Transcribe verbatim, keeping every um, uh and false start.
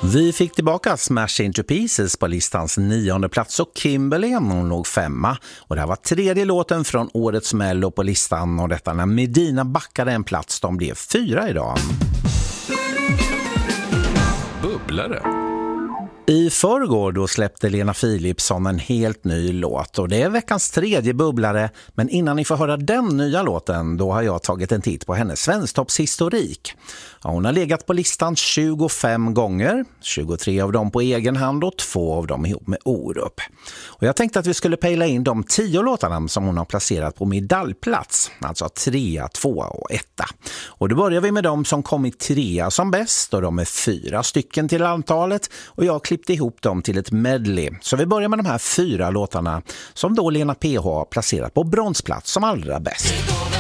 Vi fick tillbaka Smash Into Pieces på listans nionde plats och Kimberly hon låg femma. Och det här var tredje låten från årets Mello på listan och detta när Medina backade en plats. De blev fyra idag. Bubblare. I förrgår då släppte Lena Philipsson en helt ny låt och det är veckans tredje bubblare, men innan ni får höra den nya låten då har jag tagit en titt på hennes svensktoppshistorik. Ja, hon har legat på listan tjugofem gånger, tjugotre av dem på egen hand och två av dem ihop med Orup. Och jag tänkte att vi skulle pejla in de tio låtarna som hon har placerat på medaljplats, alltså trea, tvåa och etta. Och då börjar vi med dem som kommit trea som bäst och de är fyra stycken till antalet och jag klippte ihop dem till ett medley. Så vi börjar med de här fyra låtarna som då Lena P H har placerat på bronsplats som allra bäst.